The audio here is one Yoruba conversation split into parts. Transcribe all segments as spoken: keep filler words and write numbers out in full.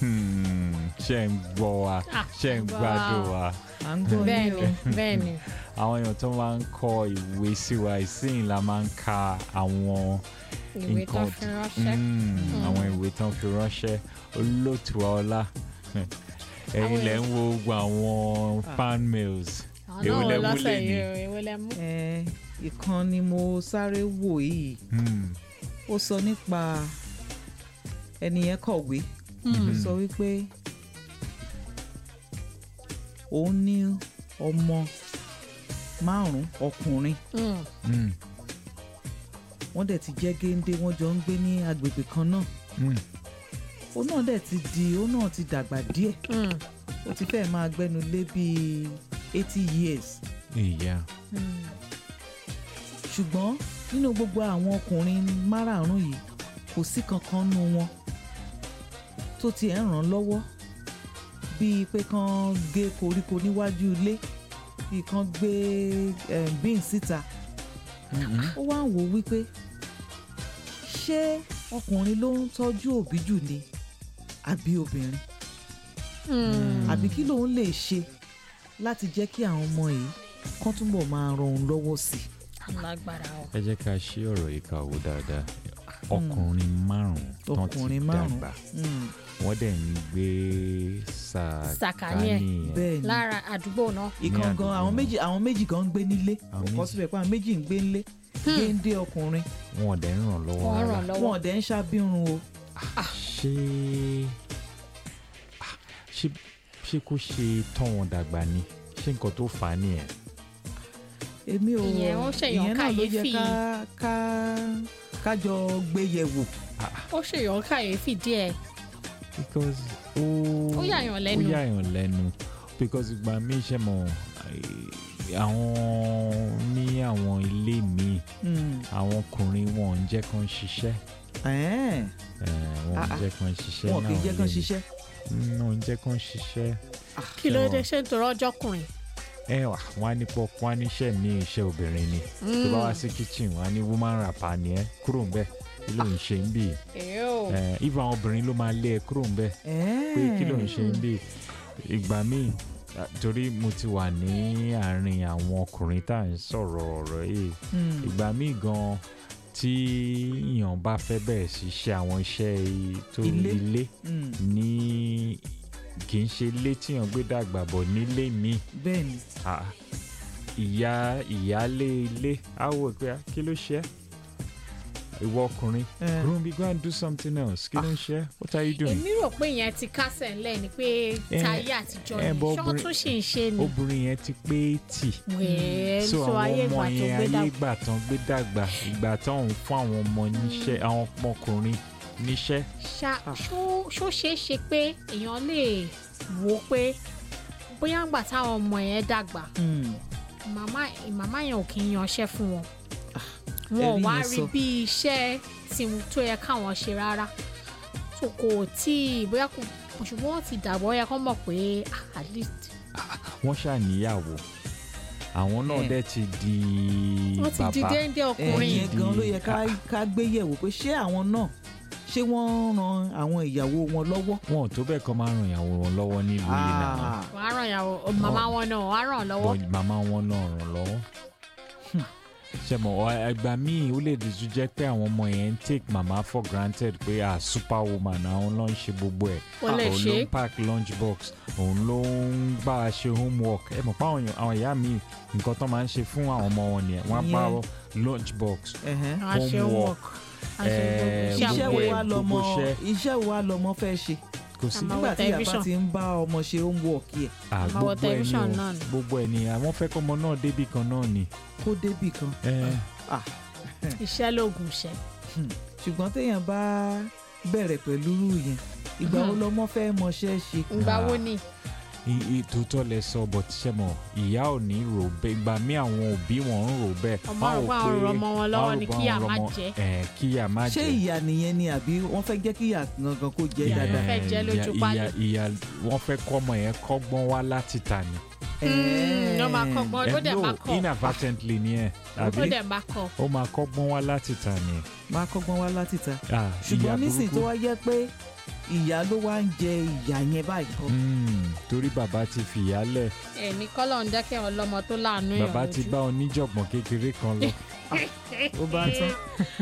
ṣe ń gbọ́ wa ṣe ń gbádùn wa. à ń gbọ́ bẹ́ẹ̀ yín o. ni bẹ́ẹ̀ ni. àwọn èèyàn tó máa ń kọ ìwé sí wa ìsìn la máa ń ka àwọn ìwé tó fi ránṣẹ́. àwọn ìwé tó fi ránṣẹ́ olóòtú ọlá ẹ̀yin lẹ ń wo gbogbo àwọn fan mails. àwọn náà lọ́sẹ̀ yìí o èwo lẹ mú. ẹ ìkan ni mo sáré wò yìí ó sọ nípa ẹni yẹn kọ̀wé ó sọ wípé òun ní ọmọ márùn-ún ọkùnrin wọ́n dẹ̀ ti jẹ́ géńdé wọ́n jọ ń gbé ní agbègbè kan náà ó náà dẹ̀ ti di ó náà ti dàgbà díẹ̀ ó ti fẹ́ẹ̀ máa gbẹ́nu lé bíi eighty years. ìyá. ṣùgbọ́n nínú gbogbo àwọn ọkùnrin márààrún yìí kò sí kankan nù wọn tó tiẹ̀ ń ràn lọ́wọ́ bíi pé kán gé koríko níwájú ilé bíi kán gbé bíìn síta ó wá ń wò wípé ṣé ọkùnrin ló ń tọ́jú òbí jù ni àbí obìnrin àbí kí lòun lè ṣe láti jẹ́ kí àwọn ọmọ yìí kán túbọ̀ máa ran òun lọ́wọ́ sí i. lágbára o. ẹ jẹ́ ká ṣí ọ̀rọ̀ yìí ká wò dáadáa ọkùnrin márùn-ún tán ti dàgbà wọ́n dẹ̀ ń gbé sàkání ẹ̀ lára àdúgbò náà. ìkan gan àwọn méjì àwọn méjì gan ń gbé nílé ọkọ síbẹ̀ pé àwọn méjì ń gbé nílé géńdé ọkùnrin. wọn dẹ̀ ń ràn lọ́wọ́ rárá wọn dẹ̀ ń ṣàbírun o. ṣé ṣé ṣé kó ṣe tọ́ wọn dàgbà ni ṣé nǹkan tó fà á nìyẹn. èmi ò ìyẹn ó ṣèyàn kàyéfì ká ká kájọ gbé yẹ̀ wò. ó ṣèyàn kàyéfì díẹ̀. because ó ó yàyàn lẹ́nu ó yàyàn lẹ́nu because ìgbà mi ṣe mọ̀ àwọn ní àwọn ilé mi àwọn ọkùnrin wọn ò ń jẹ́ kán ṣiṣẹ́ wọn ò ń jẹ́ kán ṣiṣẹ́ náà wọn kì í jẹ́ kán ṣiṣẹ́. wọn ò ń jẹ́ kán ṣiṣẹ́. kí ló dé ṣe ń torọ ọjọ́ kùnrin. ẹ wà wọn á ní pọ wọn á níṣẹ́ mi iṣẹ́ obìnrin ni tó bá wá sí kitchen wọn á ní woman rapper ni ẹ kúrò ń bẹ̀ kí ló ń ṣe ń bì ìfọ̀ àwọn obìnrin ló máa lé ẹ kúrò ń bẹ̀ pé kí ló ń ṣe ń bì ìgbà míì torí mo ti wà ní àárín àwọn ọkùnrin tá à ń sọ̀rọ̀ ọ̀rọ̀ yìí ìgbà míì gan tí èèyàn bá fẹ́ bẹ̀rẹ̀ sí ṣe àwọn iṣẹ́ tó ilé ní kì í ṣe ilé tíyàn gbé dàgbà bọ̀ nílé mi bẹ́ẹ̀ni ìyá ìyálé ilé á wò pé kí ló ṣe é ìwọ ọkùnrin Rumbi go and do something else kí ló ń ṣe what are you doing. èmi rò pé ìyẹn ti kásẹ̀ ńlẹ̀ ni pé táyé àtijọ́ ni ṣọ́ tún ṣì ń ṣe ni. obìnrin yẹn ti pé tì. wẹ́ẹ́ so ayé ìgbà tó gbé dàgbà. ayé ìgbà tán gbé dàgbà ìgbà tán ń fún àwọn ọmọ níṣẹ́ àwọn ọmọkùnrin níṣẹ́. ṣó ṣeé ṣe pé èèyàn lè wò ó pé bóyá ńgbà táwọn ọmọ yẹn dàgbà màmá yẹn ò kì í yanṣẹ́ fún wọn wọn ò wá rí bí iṣẹ́ tí tó yẹ káwọn ṣe rárá tó kò tí bóyá kò ṣùgbọ́n wọ́n ti dàgbà ó yẹ kó mọ̀ pé at least. wọ́n ṣàníyàwó àwọn náà dẹ̀ ti di bàbá wọ́n ti di géńdé ọkùnrin. ẹ̀yìn gan ló yẹ ká gbé yẹ̀wò pé ṣé àwọn náà ṣé wọ́n ran àwọn ìyàwó wọn lọ́wọ́. wọn ò tó bẹ́ẹ̀ kọ́ máa ran ìyàwó wọn lọ́wọ́ nílùú yìí náà. wọ́n á ran ìyàwó màmá wọn náà wọ́n á ràn lọ́wọ́. màmá wọn náà ràn lọ́wọ́ ṣẹmọ ẹgbà míì ó lè dùn jẹ́ pé àwọn ọmọ yẹn ń take mama for granted pé ah superwoman àwọn ló ń ṣe gbogbo ẹ̀ òun ló ń pack lunch box òun ló ń bá a ṣe homework ẹ mọ̀ pé àwọn ìyá mi nǹkan tó máa ń ṣe fún àwọn ọmọ wọn nìyẹn wọ́n á bá lunch box homework iṣẹ́ wo wá lọmọ iṣẹ́ wo wá lọmọ fẹ́ ṣe kò sí nígbà tí yàrá ti ń bá ọmọ ṣe homework yẹ. gbogbo ẹ ní gbogbo ẹ ní àwọn fẹ́ kọ́ ọmọ náà débì kan náà ni. kó débì kan. iṣẹ́ lóògùn iṣẹ́. ṣùgbọ́n téèyàn bá bẹ̀rẹ̀ pẹ̀lú yẹn ìgbà wo lọmọ fẹ́ mọṣẹ́ ṣe. ìgbà wo ni. ìtòótọ́ lẹ sọ bọ̀ tíṣẹ́ mọ̀ ìyá ò ní rò bẹ́ẹ̀ ìgbà mí àwọn òbí wọn ń rò bẹ́ẹ̀. ọmọ àrùn àwọn ọmọ wọn lọ́wọ́ ni kíyà má jẹ́. kíyà má jẹ́. ṣé ìyá nìyẹn ni àbí wọ́n fẹ́ jẹ́ kíyà gangan kó jẹ́ dáadáa. wọ́n fẹ́ jẹ́ lójú pálí. ìyá wọ́n fẹ́ kọ́ ọmọ yẹn kọ́gbọ́n wá láti ta ni. ló máa kọ́gbọ́n ó dẹ̀ máa kọ́. inadvertently ni ẹ àbí ó dẹ̀ máa kọ́. ó máa kọ́gbọ́n wá láti ta ni. máa kọ́gbọ́n wá láti ta. ṣùgbọ́n nísìnyí tó wá jẹ́ pé ìyá ló wá ń jẹ ìyá yẹn báyìí kan. torí bàbá ti fìyà lẹ̀. ẹni kọ́lọ̀ ń dẹ́kẹ́ ọlọ́mọ tó láàánú èèyàn lójú. bàbá ti bá oníjọ̀gbọ̀n kékeré kan lọ. ó bá tán.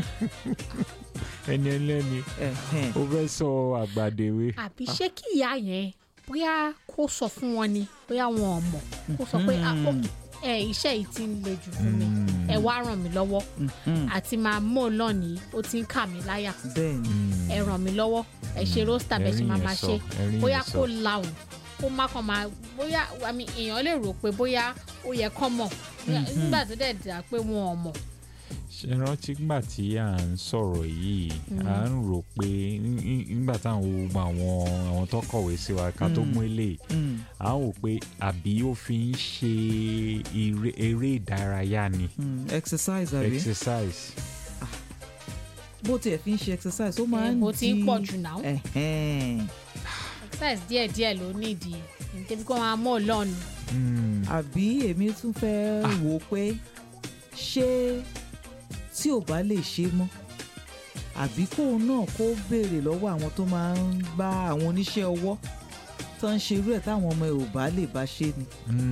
ẹni ẹlẹ́ni ó fẹ́ sọ àgbàdèwe. àbí ṣé kí ìyá yẹn bóyá kó sọ fún wọn ni bóyá wọn ò mọ̀ kó sọ pé ẹ iṣẹ́ yìí ti ń le jù fún mi ẹ wá ràn mí lọ́wọ́ àti máa mọ̀ lọ́nìí ó ti ń kà mí láyà ẹ ràn mí lọ́wọ́ ẹ ṣe róstà bẹ́ẹ̀ ṣe máa máa ṣe bóyá kó lahùn kó má kàn máa bóyá èèyàn lè rò pé bóyá ó yẹ kán mọ̀ nígbà tó dẹ̀ dà pé wọn ò mọ̀. ṣe rántí gbà tí à ń sọ̀rọ̀ yìí à ń rò pé nígbà táwọn gbogbo àwọn àwọn tó kọ̀wé sí wa ká tó mú eléyìí à ń rò pé àbí ó fi ń ṣe eré ìdárayá ni. exercise àbí exercise. bó tiẹ̀ fi ń ṣe exercise ó máa ń di bó ti ń pọ̀ jù náà. exercise díẹ̀díẹ̀ ló nídìí nítorí kó máa mọ̀ lọ́nu. àbí èmi tún fẹ́ wò ó pé ṣé tí ò bá lè ṣe mọ́ àbí kóun náà kó béèrè lọ́wọ́ àwọn tó máa ń bá àwọn oníṣẹ́ ọwọ́ tó ń ṣe irú ẹ̀ táwọn ọmọ ẹ̀ ò bá lè bá ṣe ni.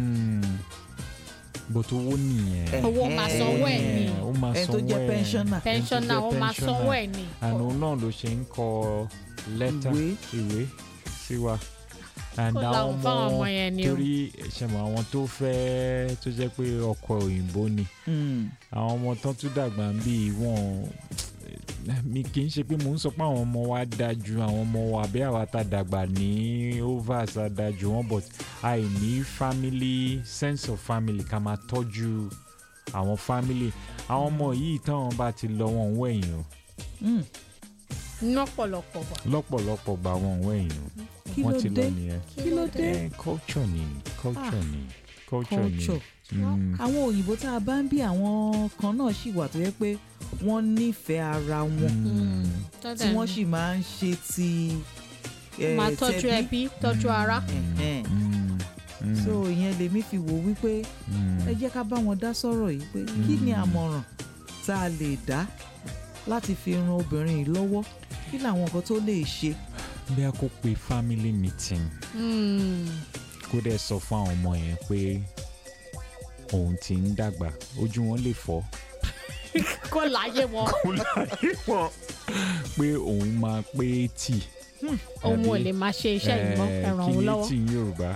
bó tó wó nìyẹn. owó máa sanwó ẹ̀ ni ẹ tó jẹ́ pẹ́ńsọ́nà pẹ́ńsọ́nà ó máa sanwó ẹ̀ ni. àná náà ló ṣe ń kọ lẹ́tà ìwé sí wa. àná ọmọ torí ṣẹ̀mọ̀ àwọn tó fẹ́ tó jẹ́ pé ọkọ òyìnbó ni àwọn ọmọ tán tún dàgbà ń bí wọn mi kì í ṣe pé mò ń sọ pé àwọn ọmọ wa dáa ju àwọn ọmọ wa bí àwa tá dàgbà ní overs dáa ju wọn but àìní family sense of family ká máa tọ́jú àwọn family àwọn ọmọ yìí táwọn bá ti lọ wọn ń wẹ̀yìn o. lọ́pọ̀lọpọ̀ gbà. lọ́pọ̀lọpọ̀ gbà wọn ń wẹ̀yìn o wọ́n ti lọ nìyẹn. kí ló dé. culture ni culture ni culture ni. àwọn òyìnbó tá a bá ń bí àwọn kan náà ṣì wà tó yẹ pé wọ́n nífẹ̀ẹ́ ara wọn tí wọ́n sì máa ń ṣe ti tẹbí. máa tọ́jú ẹbí tọ́jú ara. so ìyẹn lèmi fi wò wípé ẹ jẹ́ ká bá wọn dá sọ̀rọ̀ yìí pé kí ni àmọ̀ràn tá a lè dá láti fi ran obìnrin yìí lọ́wọ́ kí làwọn nǹkan tó lè ṣe. bí a kò pe family meeting kó dẹ̀ sọ fún àwọn ọmọ yẹn pé òun ti ń dàgbà ojú wọn lè fọ́. kó láyé wọn. kó láyé wọn pé òun máa pé tì. òun ò lè máa ṣe iṣẹ́ ìmọ̀ ẹ̀ràn òun lọ́wọ́. kí ni tí Yorùbá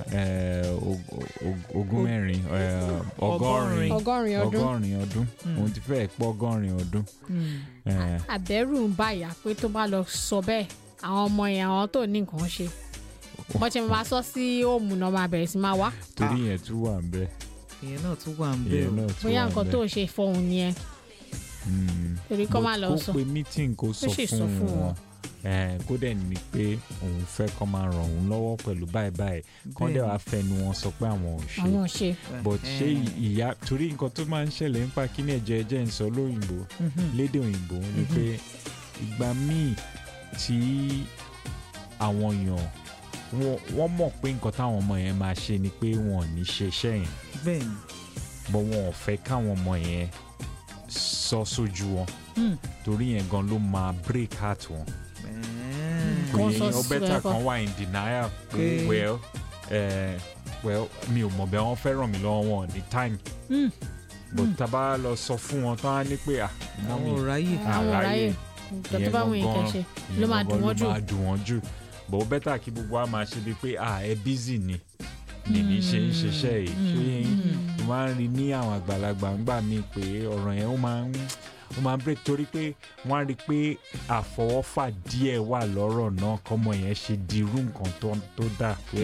ogún mẹ́rin ọgọ́rin ọgọ́rin ọdún ọgọ́rin ọdún òun ti fẹ́ẹ̀ pọ́ ọgọ́rin ọdún. àbẹ̀rù ń báyà pé tó bá lọ sọ bẹ́ẹ̀ àwọn ọmọ yẹn àwọn tó ní nǹkan ṣe bọ́n ṣe máa sọ sí òmù náà máa bẹ̀rẹ̀ sí máa wá. torí yẹn tún wà ń bẹ. ìyẹn náà tún wà ń bẹ o. bóyá nǹkan tó ṣe fọhùn nìyẹn. torí kọ́ máa lọ sọ kó pe meeting kó sọ fún wọn kó dẹ̀ ní pé òun fẹ́ kọ́ máa ràn òun lọ́wọ́ pẹ̀lú báyìí báyìí kọ́ dẹ̀ wá fẹnu wọn sọ pé àwọn ò ṣe. àwọn ò ṣe. but ṣé ìyá torí nǹkan tó máa ń ṣẹlẹ̀ nípa kíní ẹ̀jẹ̀ ẹ̀jẹ̀ ń sọ lóyìnbó lédè òyìnbó ni pé ìgbà míì tí àwọn èèyàn wọ́n mọ̀ pé nǹkan táwọn ọmọ yẹn máa ṣe ni pé wọn ò ní ṣe iṣẹ́ yẹn. bẹ́ẹ̀ni. bọ́ wọn ò fẹ́ káwọn ọmọ yẹn sọ sójú wọn torí yẹn gan ló máa break heart wọn. pé ó bẹ́tà kan wà in denial pé well uh, well mi ò mọ̀ bẹ́ẹ̀ wọ́n fẹ́ ràn mí lọ́wọ́ wọn ní time. but tá a bá lọ sọ fún wọn tán á ní pé ah mọ́mí àwọn ò ráyè. àwọn ò ráyè nǹkan tó bá wọn yìí kẹ́ ṣe ló máa dùn wọ́n jù. ló máa dùn wọ́n jù bó bẹ́tà kí gbogbo wa máa ṣe bíi pé ah ẹ busy ni nìní ṣe ń ṣiṣẹ́ yìí ṣé yẹn mo máa ń rí ní àwọn àgbàlagbà ń gbà mí pé ọ̀rọ̀ yẹn ó máa ń ó máa ń break torí pé wọ́n á rí i pé àfọwọ́fà díẹ̀ wà lọ́rọ̀ náà kọ́mọ yẹn ṣe di irú nǹkan tó dáa pé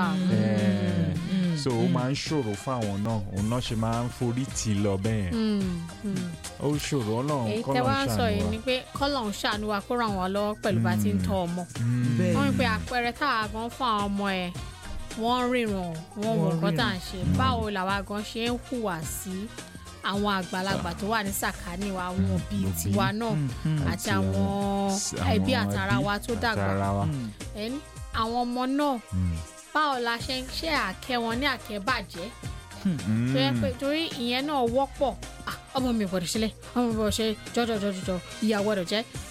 so ó máa ń ṣòro fún àwọn náà òun náà ṣe máa ń forí tì lọ bẹ́ẹ̀ ó ṣòro ọlọ́run èyí kọ́lọ́run tẹ́ wá ń sọ ṣàánú yìí wa. ni pé kọ́lọ́run ṣàánú wa kó ràn wá lọ́wọ́ pẹ̀lú bá ti ń tọ́ ọmọ bẹ́ẹ̀ wọ́n rí pé àpẹẹrẹ táwa gan fún àwọn ọmọ ẹ̀ wọ́n ń ríran wọ́n mọ̀ nǹkan tá à ń ṣe báwo làwa gan ṣe ń hùwà sí àwọn àgbàlagbà tó wà ní sàkání wa àwọn òbí tiwa náà àti àwọn ẹbí àtàrà wa tó dàgbà àtàrà wa. ẹni àwọn ọmọ náà báwo la ṣe ń ṣe àkẹ́ wọn ní àkẹ́bàjẹ́ tó yẹ pé torí ìyẹn náà wọ́pọ̀ ah, ọmọ mi ò gbọ́dọ̀ sílẹ̀ ọmọ mi ò gbọ́dọ̀ ṣe jọjọjọjọ ìyàwó ọ̀dọ̀ jẹ́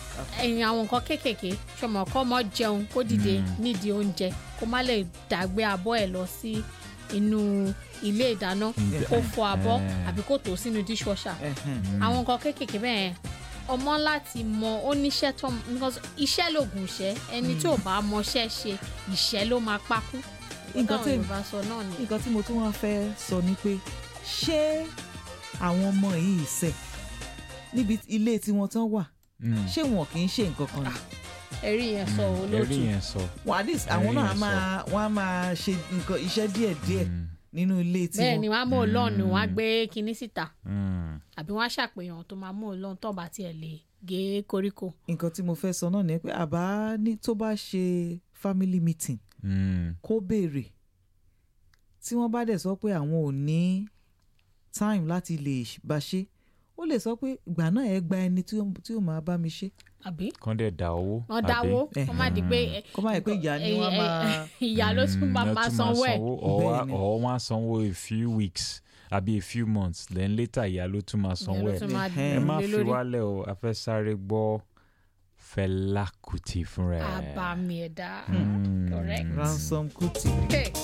ẹ̀yìn àwọn nǹkan kéékèèké ṣọmọ kọ́ mọ́ jẹun kó dìde nídìí oúnjẹ kó má lè dàgbé abọ́ ẹ̀ lọ sí inú ilé ìdáná kó fọ abọ́ àbí kó tó sínú dishwasher àwọn nǹkan kéékèèké bẹ́ẹ̀ ọmọ láti mọ oníṣẹ́ tó iṣẹ́ lògùn iṣẹ́ ẹni tí ò bá mọṣẹ́ ṣe ìṣẹ́ ló máa pákú. nǹkan tí mo tún wá fẹ́ sọ ni pé ṣé àwọn ọmọ yìí ṣe níbi ilé tí wọ́n tán wà ṣé wọn kì í ṣe nǹkan kan ni. ẹ̀rí yẹn sọ olóòtú ẹ̀rí yẹn sọ. àwọn náà máa wọ́n á máa ṣe nǹkan iṣẹ́ díẹ̀díẹ̀ nínú ilé tí wọ́n. bẹ́ẹ̀ ni wọ́n á mú ọlọ́ọ̀nù wọ́n á gbé kinní síta àbí wọ́n á ṣàpèyàn tó máa mú ọlọ́ọ̀nù tó bá tiẹ̀ lè gé koríko. nǹkan tí mo fẹ́ sọ náà ni pé àbá ní tó bá ṣe family meeting kó béèrè tí wọ́n bá dẹ̀ sọ pé àwọn ò ní time láti lè bá ṣe ó lè sọ pé ìgbà náà ẹ gba ẹni tí ó máa bá mi ṣe. àbí kàn dẹ̀ dá owó. wọ́n dá owó kó má di pé kó má yẹ pé ìyá ni wọ́n máa. ìyá ló tún máa máa sanwó ẹ̀. ọ̀ wọ́n á sanwó a few weeks àbí a few months then later ìyá ló tún máa sanwó ẹ̀. ẹ má fi wálẹ̀ o a fẹ́ sáré gbọ́ Fẹlá Kútì fúnra ẹ̀. àbàmì ẹ̀dá. Ransom Kuti.